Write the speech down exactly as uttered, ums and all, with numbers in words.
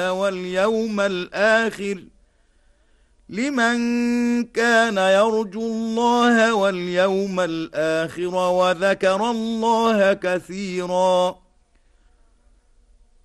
واليوم الآخر لمن كان يرجو الله واليوم الآخر وذكر الله كثيرا.